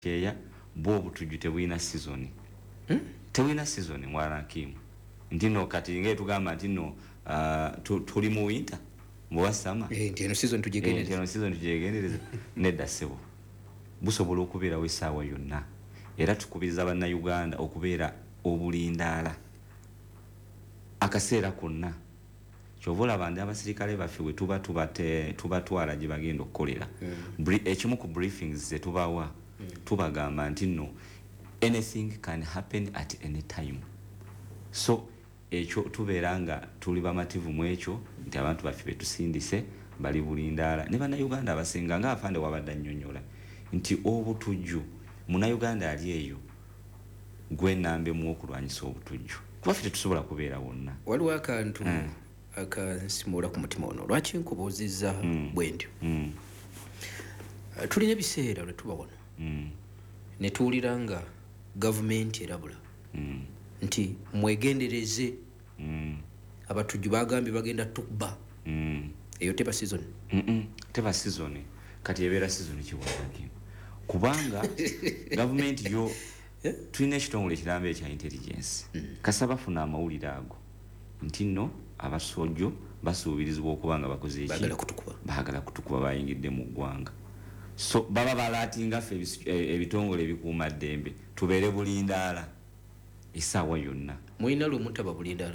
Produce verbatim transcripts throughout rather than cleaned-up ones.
Keya bo butujju tebulina season. Hmm? Tebulina season mwana Kim. Ndino kati nge tugamba ndino uh, tuli mu winter mwa summer. Eh ndino season tujegendereza. Eh ndino season tujegendereza nedda sebo. Busobola okubeera wesaawa yonna. Era tukubiriza banna Uganda okubeera obulindaala. Akaseera konna. Chovola bande abasirikale baffe we tuba tubate tuba twala gye bagenda okukolera. Mm. Ekimu ku briefings ze tubawa mm. tubagamba nti no anything can happen at any time. So ekyo tubeeranga tuli bamativu mu ekyo nti abantu baffe betusindise bali bulindaala ne bana Uganda abasinga nga afande wabadda nnyonnyola nti obutujju muna Uganda ali eyo gwe nambe mu okulwanyisa obutujju kuba ffe tusobola kubeera wonna waliwo akantu mm. akasimula ku mutima ono lwaki nkubuuzizza mm. bwendyo mm. uh, tulina ebiseera lwe tuba wano mm. ne tuwulira nga gavumenti erabula mm. nti mwegendereze mm. abatujju bagambye bagenda tukuba mm. eyo teba season mm -mm. teba season kati ebeera season kiwazaki kubanga gavumenti yo yeah? tulina ekitongole kirambe ekya intelligence mm. kasaba funa amawulire ago nti no abasojjo basuubirizibwa okubanga bakoze iki bagala kutukuba bagala kutukuba bayingidde mu ggwanga so baba balatinga ffe ebitongole bikuuma ddembe tubeere bulindaala essaawa yonna mulina lwe mutaba bulindaala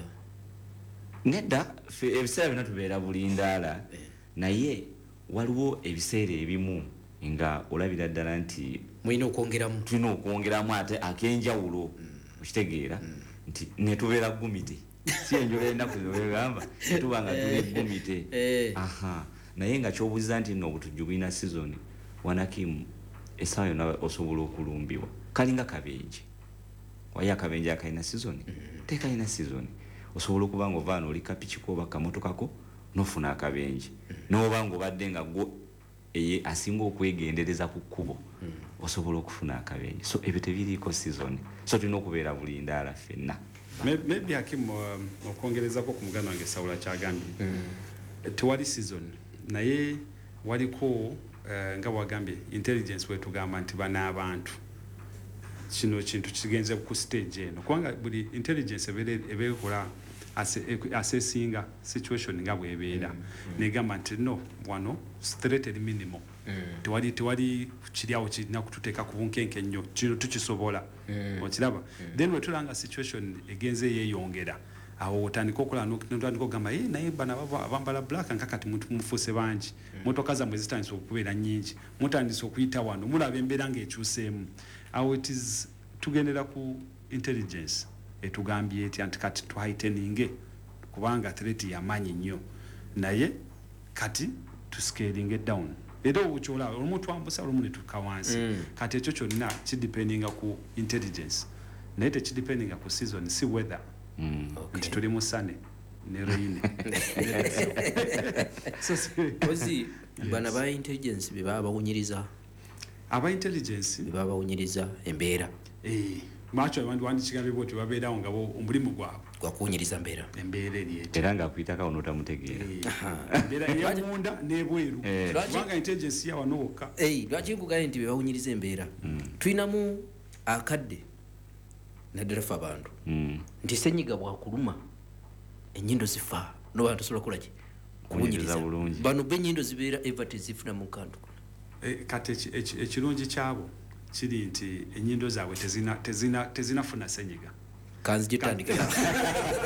nedda ebiseera byonna tubeera bulindaala eh. naye waliwo ebiseera ebimu nga olabira ddala nti mulina okwongeramu tulina okwongeramu ate ak'enjawulo okitegeera mm. nti ne tubeera gumite si enjole ennaku zebagamba tubanga tuli gumite aha naye nga kyobuuza nti nno obutujju bulina season wanakimu essaawa yonna osobola okulumbibwa kalinga kabenje waye akabenje akalina season tekalina season osobola okuba nga ovaana oli kapiki oba kamotokako nofuna akabenje n'oba nga obadde nga gwo eye asinga okwegendereza ku kkubo osobola okufuna akabenje so ebyo tebiriiko season so tulina okubeera bulindaala ffenna. Maybe Hakim okwongereza ko ku mugano wange Saula kyagambye mm. tewali season naye waliko uh, nga wagambye intelligence we tugamba nti bana abantu kino kintu kigenze ku stage eno kubanga buli intelligence ebere ebekola assessing situation nga bwebeera mm. mm. negamba nti no wano threat minimum mm. tewali tewali kiriawo kirina kututeeka ku bunkenke nnyo kino tukisobola mm. okiraba mm. then we tulanga situation egenze yeyongera awo otandika okola n'otandika okugamba ye naye bana abambala black nkakati muntu mufuse bangi mm. motoka zammwe zitandise okubeera nnyingi mutandise okuyita wano mulaba embeera ng'ekyuseemu awo it is tugendera ku intelligence etugambye eti anti kati tuhighteninge kubanga threat yamanyi nnyo naye kati tuscaling down era obuchola omuntu ambusa olumune tukawansi mm. kati ekyo kyonna kidependinga ku intelligence naye tekidependinga ku season si weather mm. okay. nti tuli musane ne rain so ozi bana ba intelligence beba bawunyiriza aba intelligence beba bawunyiriza embeera eh macho abantu wandi kigambe boti babeera nga bo omulimu gwabo gwa kunyiriza mbeera embeera eri era nga kuyitaka onota mutegeera embeera ya munda nebweru kubanga intelligence ya wanoka eh lwaki nkugane nti bawunyiriza embeera tuinamu akadde naddala abantu nti senyiga bwa kuluma enyindo zifa no bantu sobola kola ki kunyiriza bulungi bano benyindo zibeera evate zifuna mu kantu eh kate ekirungi kyabo kiri nti enyindo zaabwe tezina tezina tezinafuna senyiga kanzi gitandika